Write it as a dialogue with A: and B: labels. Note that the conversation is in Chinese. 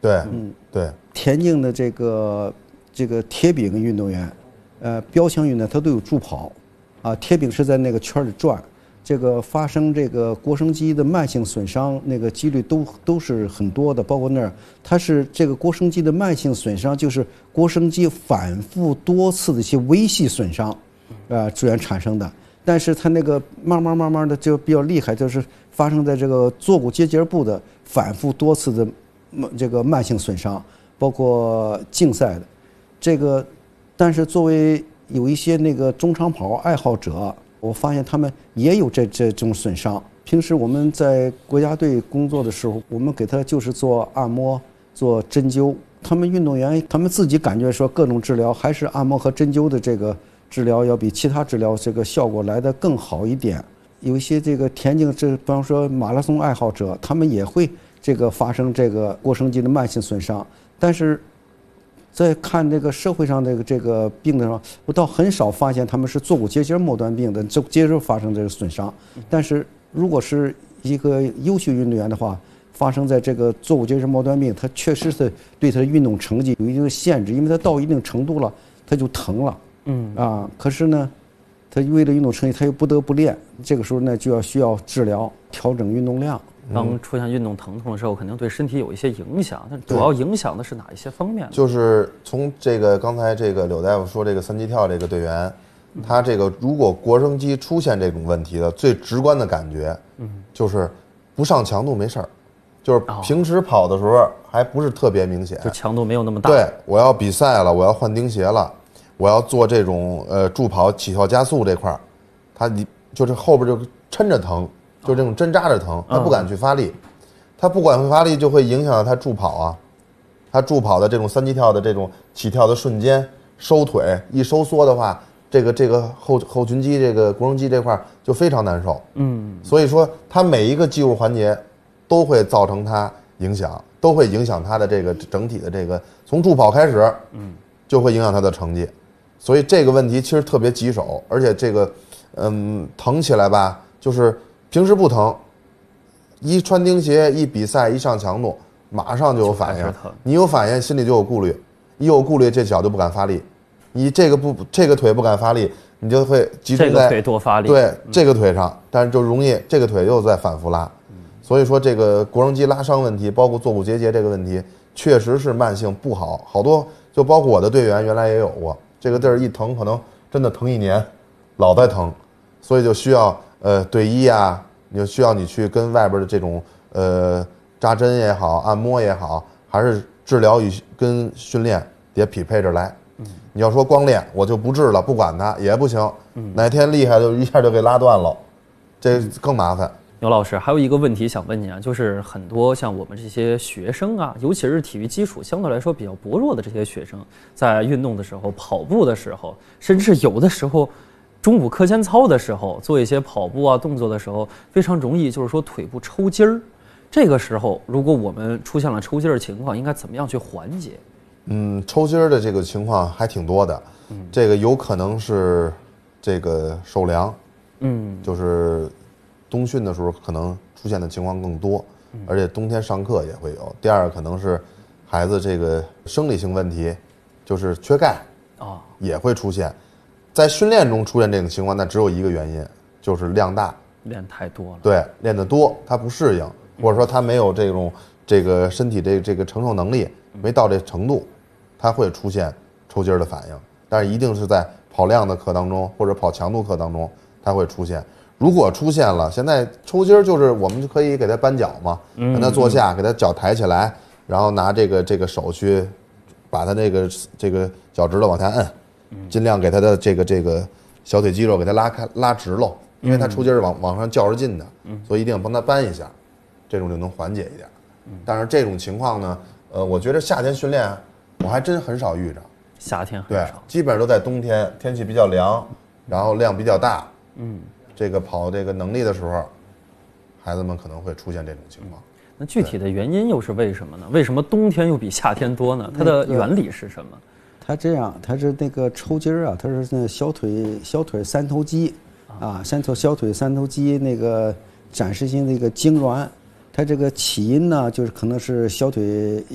A: 对，对，
B: 田径的这个铁饼运动员，标枪运动员他都有助跑，啊，铁饼是在那个圈里转，这个发生这个腘绳肌的慢性损伤那个几率都是很多的，包括那儿它是这个腘绳肌的慢性损伤，就是腘绳肌反复多次的一些微细损伤，自然产生的。但是它那个慢慢的就比较厉害，就是发生在这个坐骨结节部的反复多次的这个慢性损伤，包括竞赛的这个。但是作为有一些那个中长跑爱好者，我发现他们也有这种损伤。平时我们在国家队工作的时候，我们给他就是做按摩、做针灸。他们运动员他们自己感觉说，各种治疗还是按摩和针灸的这个治疗要比其他治疗这个效果来得更好一点。有一些这个田径，比方说马拉松爱好者，他们也会这个发生这个腘绳肌的慢性损伤。但是在看这个社会上这个病的时候，我倒很少发现他们是坐骨结节末端病的，坐骨结节发生这个损伤。但是如果是一个优秀运动员的话，发生在这个坐骨结节末端病，他确实是对他的运动成绩有一定的限制，因为他到一定程度了，他就疼了。可是呢，他为了运动成绩，他又不得不练，这个时候呢就需要治疗，调整运动量。
C: 当出现运动疼痛的时候，肯定对身体有一些影响。但主要影响的是哪一些方面呢？
A: 就是从这个刚才这个柳大夫说这个三级跳这个队员，他这个如果腘绳肌出现这种问题的最直观的感觉，就是不上强度没事儿，就是平时跑的时候还不是特别明显，
C: 就强度没有那么大。
A: 对，我要比赛了，我要换钉鞋了，我要做这种助跑起跳加速这块儿，他就是后边就抻着疼。就这种针扎着疼，他不敢去发力，他不敢发力就会影响他助跑啊，他助跑的这种三级跳的这种起跳的瞬间收腿一收缩的话，这个后群肌这个腘绳肌这块就非常难受，所以说他每一个肌肉环节都会造成他影响，都会影响他的这个整体的这个从助跑开始，就会影响他的成绩，所以这个问题其实特别棘手，而且这个疼起来吧，就是平时不疼，一穿钉鞋一比赛一上强度，马上就有反应。你有反应，心里就有顾虑，一有顾虑，这脚就不敢发力。你这个腿不敢发力，你就会集中在
C: 这个腿多发力，
A: 对这个腿上，但是就容易这个腿又在反复拉。所以说这个腘绳肌拉伤问题，包括坐骨结节这个问题，确实是慢性不好。好多就包括我的队员原来也有过，这个地儿一疼，可能真的疼1年，老在疼，所以就需要队医啊。就需要你去跟外边的这种扎针也好，按摩也好，还是治疗跟训练也匹配着来。你要说光练我就不治了，不管它也不行。哪天厉害就一下就给拉断了，这更麻烦。
C: 牛老师，还有一个问题想问您啊，就是很多像我们这些学生啊，尤其是体育基础相对来说比较薄弱的这些学生，在运动的时候、跑步的时候，甚至有的时候中午课间操的时候做一些跑步啊动作的时候，非常容易就是说腿部抽筋儿。这个时候如果我们出现了抽筋儿情况，应该怎么样去缓解？
A: 抽筋儿的这个情况还挺多的。这个有可能是这个受凉，就是冬训的时候可能出现的情况更多，而且冬天上课也会有。第二个可能是孩子这个生理性问题，就是缺钙也会出现。在训练中出现这种情况，那只有一个原因，就是量大，
C: 练太多了。
A: 对，练得多，他不适应，或者说他没有这个身体这个承受能力，没到这程度，他会出现抽筋的反应。但是一定是在跑量的课当中或者跑强度课当中，它会出现。如果出现了，现在抽筋就是我们就可以给他扳脚嘛，让他坐下，给他脚抬起来，然后拿这个手去把他这个脚趾头往下摁。尽量给他的这个小腿肌肉给他拉直喽，因为他抽筋儿往上较着劲的，所以一定要帮他扳一下，这种就能缓解一点。但是这种情况呢，我觉得夏天训练我还真很少遇着。
C: 夏天很
A: 对
C: 少，
A: 基本上都在冬天，天气比较凉，然后量比较大，这个跑这个能力的时候，孩子们可能会出现这种情况。
C: 那具体的原因又是为什么呢？为什么冬天又比夏天多呢？它的原理是什么？
B: 它这样，它是那个抽筋儿啊，它是那小腿三头肌啊，小腿三头肌那个暂时性的一个痉挛，它这个起因呢，就是可能是小腿